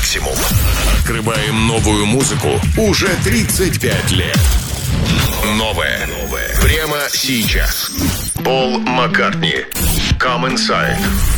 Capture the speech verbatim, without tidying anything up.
максимум. Открываем новую музыку уже тридцать пять лет. Новое. Новое. Прямо сейчас. Пол Маккартни. Come Inside.